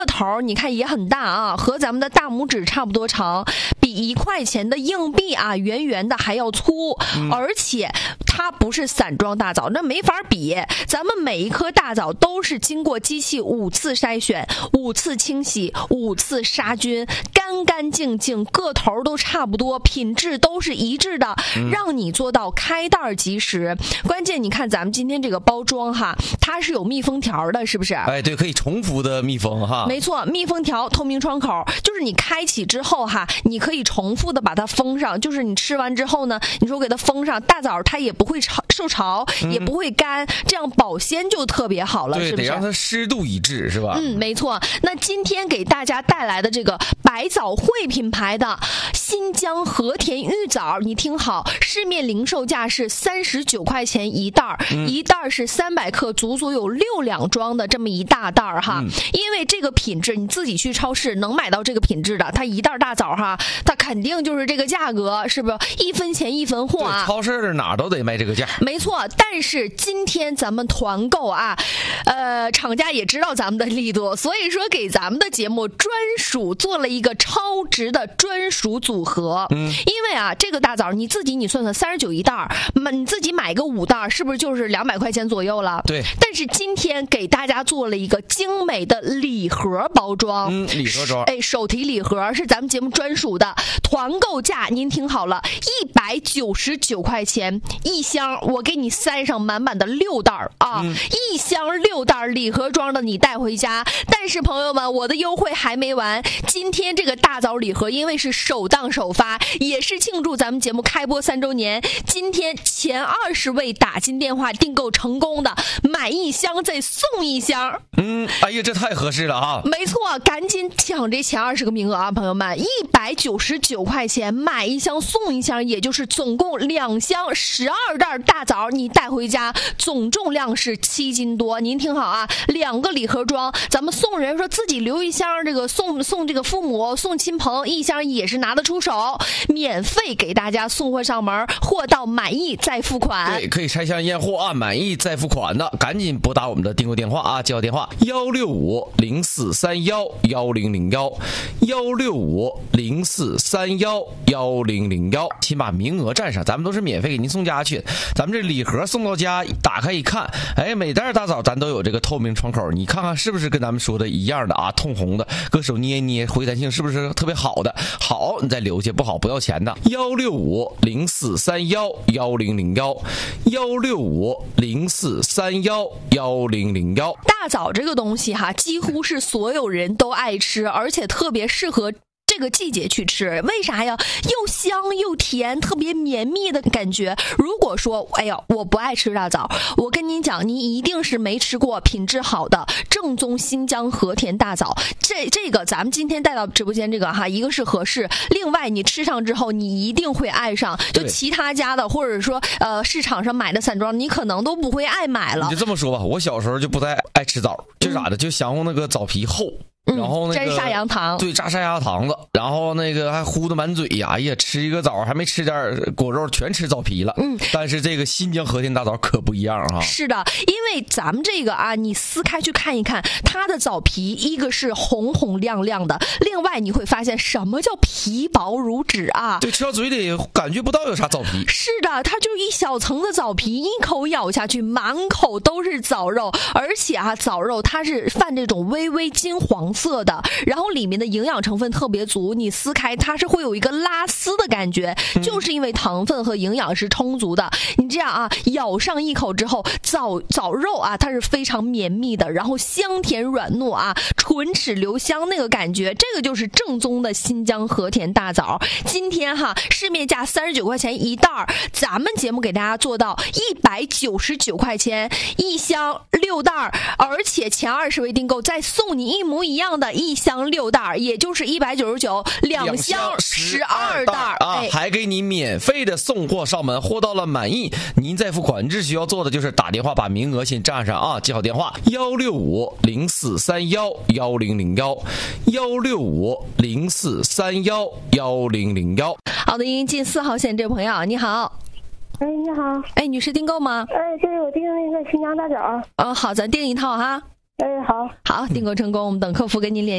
个头你看也很大啊，和咱们的大拇指差不多长，比1块钱的硬币啊圆圆的还要粗，而且它不是散装大枣，那没法比。咱们每一颗大枣都是经过机器5次筛选、5次清洗、5次杀菌，干干净净，个头都差不多，品质都是一致的，让你做到开袋即食。关键你看咱们今天这个包装哈，它是有密封条的，是不是？ 哎，对，可以重复的密封哈。 没错，密封条、透明窗口，就是你开启之后哈，你可以重复的把它封上，就是你吃完之后呢，你说给它封上，大枣它也不会受潮，也不会干，这样保鲜就特别好了， 对， 是不是？ 得让它湿度一致，是吧？ 没错。那今天给大家带来的这个百枣汇品牌的新疆和田玉枣，你听好，市面零售价是39块钱一袋，一袋是300克，足足有6两装的这么一大袋哈。因为这个品质，你自己去超市能买到这个品质的，它一袋大枣哈，它肯定就是这个价格，是不是1分钱1分货啊？ 超市哪都得卖这个价。 没错，但是今天咱们团购啊，厂家也知道咱们的力度，所以说给咱们的节目专属做了一个超值的专属组合。因为啊，这个大枣你自己算算，39一袋，你自己买个5袋，是不是就是200块钱左右了？ 对。 但是今天给大家做了一个精美的礼盒包装， 礼盒装， 手提礼盒是咱们节目专属的，团购价您听好了，199块钱一箱，我给你塞上满满的6袋啊，一箱6袋礼盒装的，你带回家。但是朋友们，我的优惠还没完，今天这个大枣礼盒因为是首档首发，也是庆祝咱们节目开播3周年，今天前20位打进电话订购成功的，买一箱再送一箱。 哎呀，这太合适了啊！ 没错，赶紧抢这前20个名额啊，朋友们，199块钱买一箱送一箱，也就是总共2箱12袋大枣，你带回家，总重量是7斤多。您听好啊，2个礼盒装，咱们送人说自己留一箱，这个送这个父母送亲朋一箱也是拿得出手，免费给大家送货上门，货到满意再付款。 对，可以拆箱验货啊，满意再付款的，赶紧拨打我们的订购电话啊，记好电话16504311001，16504311001，请把名额占上，咱们都是免费给您送家去。咱们这礼盒送到家，打开一看，哎，每袋大枣咱都有这个透明窗口，你看看是不是跟咱们说的一样的啊？通红的，搁手捏一捏，回弹性是不是特别好的？好，你再留下，不好不要钱的。16504311001，16504311001。 大枣这个东西哈，几乎是所有人都爱吃，而且特别适合这个季节去吃。为啥呀？又香又甜，特别绵密的感觉。如果说哎呀我不爱吃大枣，我跟您讲，你一定是没吃过品质好的正宗新疆和田大枣。这个咱们今天带到直播间这个哈，一个是合适，另外你吃上之后你一定会爱上，就其他家的或者说市场上买的散装你可能都不会爱买了。 你就这么说吧，我小时候就不太爱吃枣，就咋的，就想过那个枣皮厚，然后那个沾砂糖糖， 对，扎砂糖子，然后那个还糊的满嘴呀，哎呀，吃一个枣还没吃点果肉，全吃枣皮了。但是这个新疆和田大枣可不一样哈。 是的，因为咱们这个啊，你撕开去看一看，它的枣皮一个是红红亮亮的，另外你会发现什么叫皮薄如纸啊？ 对，吃到嘴里感觉不到有啥枣皮。 是的，它就一小层的枣皮，一口咬下去，满口都是枣肉，而且啊，枣肉它是泛这种微微金黄色的，然后里面的营养成分特别足，你撕开它是会有一个拉丝的感觉，就是因为糖分和营养是充足的。你这样啊，咬上一口之后，枣肉啊，它是非常绵密的，然后香甜软糯啊，唇齿留香那个感觉，这个就是正宗的新疆和田大枣。今天哈，市面价39块钱一袋，咱们节目给大家做到199块钱一箱6袋，而且前20位订购再送你一模一样的一箱6袋，也就是199，两箱12袋啊，还给你免费的送货上门，货到了满意您再付款。只需要做的就是打电话把名额先占上啊，记好电话16504311001，16504311001。 好的，迎进4号线这位朋友，你好。 哎，你好。 哎，女士订购吗？ 哎，对，我订那个新疆大枣。 好，咱订一套哈。 哎，好。 好，订购成功，我们等客服跟您联系。